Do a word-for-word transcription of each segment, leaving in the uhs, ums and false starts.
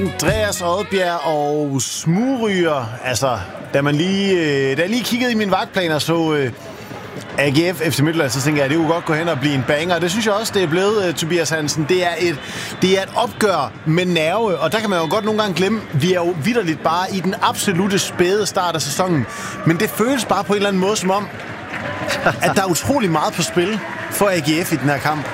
Andreas Odbjerg og Smugryger. Altså, da man lige, øh, da jeg lige kiggede i mine vagtplaner, så øh, A G F F C Midtjylland, så tænker jeg, at det kunne godt gå hen og blive en banger. Det synes jeg også, det er blevet, uh, Tobias Hansen. Det er, et, det er et opgør med nerve, og der kan man jo godt nogle gange glemme, vi er jo vitterligt bare i den absolute spæde start af sæsonen. Men det føles bare på en eller anden måde som om, at der er utrolig meget på spil for A G F i den her kamp.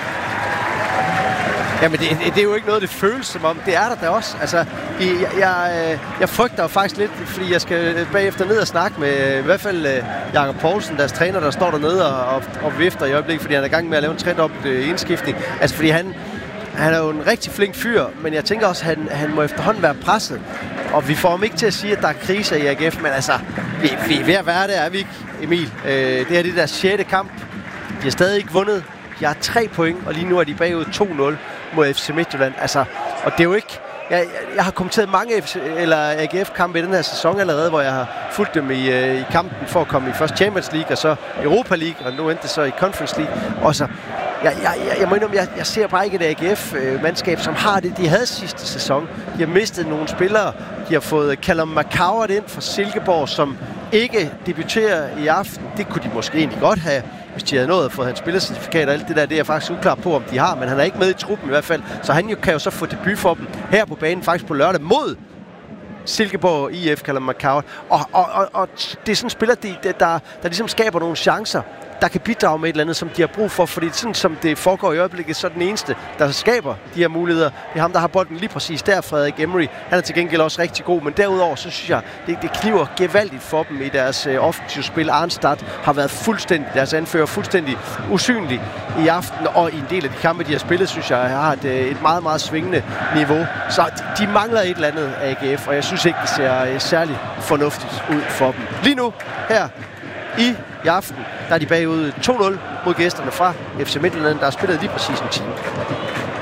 Jamen, det, det er jo ikke noget, det føles som om. Det er der da også. Altså, jeg, jeg, jeg frygter jo faktisk lidt, fordi jeg skal bagefter ned og snakke med i hvert fald uh, Jakob Poulsen, deres træner, der står dernede og, og, og vifter i øjeblikket, fordi han er i gang med at lave en trend op uh, indskiftning. Altså, fordi han, han er jo en rigtig flink fyr, men jeg tænker også, at han, han må efterhånden være presset. Og vi får ham ikke til at sige, at der er kriser i A G F, men altså, vi, vi er ved at være det, er vi ikke, Emil? Uh, det er det der sjette kamp. De har stadig ikke vundet. De har tre point, og lige nu er de bagud to nul mod F C Midtjylland. Altså, og det er jo ikke... Jeg, jeg, jeg har kommenteret mange F C, eller A G F-kampe i den her sæson allerede, hvor jeg har fulgt dem i, øh, i kampen for at komme i først Champions League, og så Europa League, og nu endte det så i Conference League. Og så, jeg, jeg, jeg, jeg må indrømme, jeg, jeg ser bare ikke et A G F-mandskab, som har det, de havde sidste sæson. De har mistet nogle spillere. De har fået Callum McCoward ind fra Silkeborg, som ikke debuterer i aften. Det kunne de måske egentlig godt have, hvis de havde nået at få hans spillercertifikat og alt det der. Det er jeg faktisk uklar på, om de har, men han er ikke med i truppen i hvert fald. Så han jo, kan jo så få debut for dem her på banen, faktisk på lørdag mod Silkeborg I F, kalder McCoward. Og, og, og, og det er sådan en spiller, der, der, der ligesom skaber nogle chancer, der kan bidrage med et eller andet, som de har brug for, fordi sådan som det foregår i øjeblikket, så er den eneste, der skaber de her muligheder. Det er ham, der har bolden lige præcis der, Frederik Emery. Han er til gengæld også rigtig god, men derudover, så synes jeg, det, det kniver gevaldigt for dem i deres øh, offensive spil. Arnstad har været fuldstændig, deres anfører fuldstændig usynlig i aften, og i en del af de kampe, de har spillet, synes jeg, har et, et meget, meget svingende niveau. Så de, de mangler et eller andet A G F, og jeg synes ikke, det ser øh, særlig fornuftigt ud for dem. Lige nu, her i i aften, der er de bagud to nul mod gæsterne fra F C Midtjylland, der har spillet lige præcis en time.